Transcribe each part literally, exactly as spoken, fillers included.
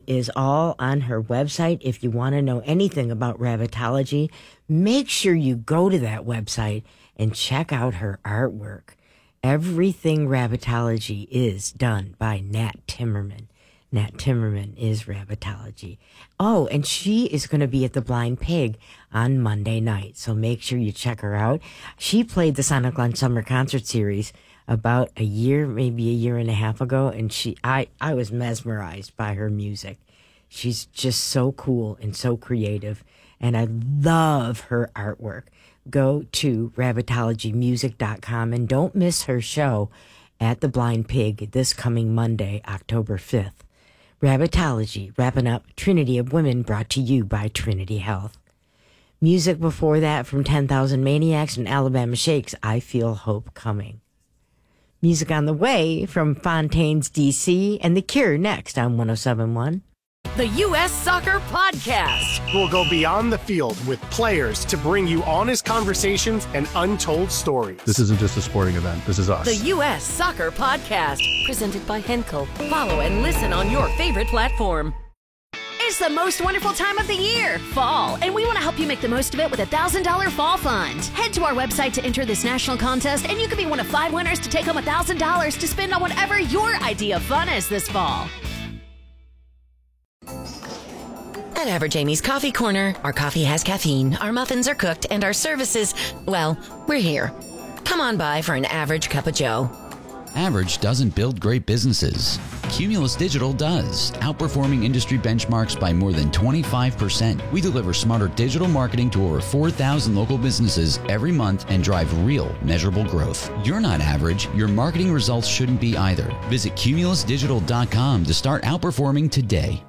is all on her website. If you want to know anything about Rabbitology, make sure you go to that website and check out her artwork. Everything Rabbitology is done by Nat Timmerman. Nat Timmerman is Rabbitology. Oh, and she is going to be at the Blind Pig on Monday night, so make sure you check her out. She played the Sonic Launch Summer Concert Series about a year, maybe a year and a half ago, and she, I, I was mesmerized by her music. She's just so cool and so creative, and I love her artwork. Go to rabbitology music dot com and don't miss her show at the Blind Pig this coming Monday, October fifth. Rabbitology, wrapping up Trinity of Women, brought to you by Trinity Health. Music before that from ten thousand Maniacs and Alabama Shakes, I Feel Hope Coming. Music on the way from Fontaine's D C and The Cure next on one oh seven point one. The U S Soccer Podcast. We'll go beyond the field with players to bring you honest conversations and untold stories. This isn't just a sporting event. This is us. The U S Soccer Podcast. Presented by Henkel. Follow and listen on your favorite platform. It's the most wonderful time of the year, fall, and we want to help you make the most of it with a one thousand dollars Fall Fund. Head to our website to enter this national contest, and you could be one of five winners to take home one thousand dollars to spend on whatever your idea of fun is this fall. At Average Amy's Coffee Corner, our coffee has caffeine, our muffins are cooked, and our services, well, we're here. Come on by for an average cup of joe. Average doesn't build great businesses. Cumulus Digital does, outperforming industry benchmarks by more than twenty-five percent. We deliver smarter digital marketing to over four thousand local businesses every month and drive real, measurable growth. You're not average. Your marketing results shouldn't be either. Visit cumulus digital dot com to start outperforming today.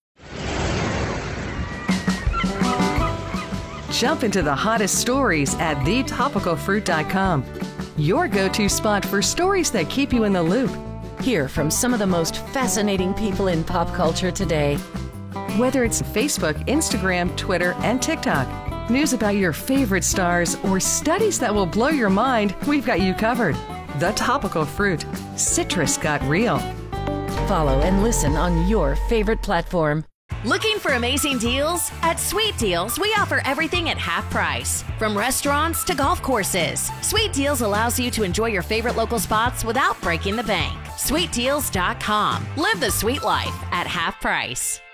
Jump into the hottest stories at the topical fruit dot com. Your go-to spot for stories that keep you in the loop. Hear from some of the most fascinating people in pop culture today. Whether it's Facebook, Instagram, Twitter, and TikTok, news about your favorite stars, or studies that will blow your mind, we've got you covered. The Topical Fruit. Citrus got real. Follow and listen on your favorite platform. Looking for amazing deals? At Sweet Deals, we offer everything at half price. From restaurants to golf courses, Sweet Deals allows you to enjoy your favorite local spots without breaking the bank. sweet deals dot com. Live the sweet life at half price.